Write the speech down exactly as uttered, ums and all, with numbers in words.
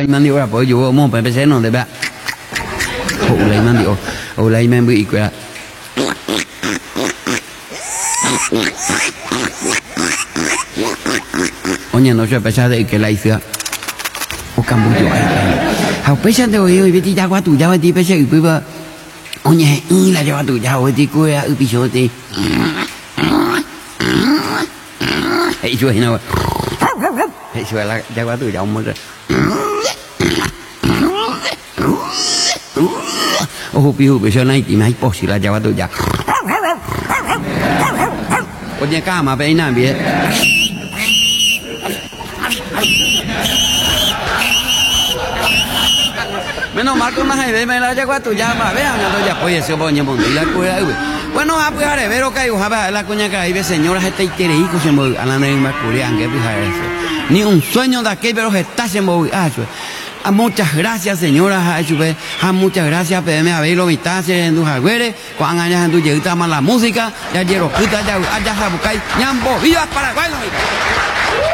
lấy mang điều là bởi dù mua phải xe nó để bạn hộ lấy mang điều hộ lấy mang bị quẹt ở nhà nó sẽ phải sao đây cái lấy xưa ô cầm bút giỏi học phải sao thôi ơi đi ra qua tủ ra đi phải sao quý vợ ô nhà ừ là ra tủ ra thì cô à ừ bị số thì hãyជួយnào hãyជួយlà ra qua tủ ra mới rồi ô piu bây giờ này chỉ mấy bỏ xí là ra qua tủ ra ô nhà cá mà phải nào biết menos mal con más hay me la ya cuatro ya va vean no ya pues se pone monte la cuida bueno a pues are pero que ojalá la coña que hay señoras está interés se mueve a la no más culian que fijar eso ni un sueño de aquel pero está se mueve a muchas gracias señoras a muchas gracias pedeme a ver lo mitad se en tus agüeres cuando añas en tu llegada más la música ya llero puta ya ya buscáis ñambo viva Paraguay